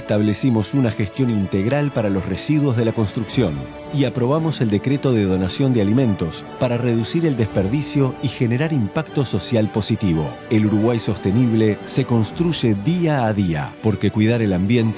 establecimos una gestión integral para los residuos de la construcción y aprobamos el decreto de donación de alimentos para reducir el desperdicio y generar impacto social positivo. El Uruguay sostenible se construye día a día, porque cuidar el ambiente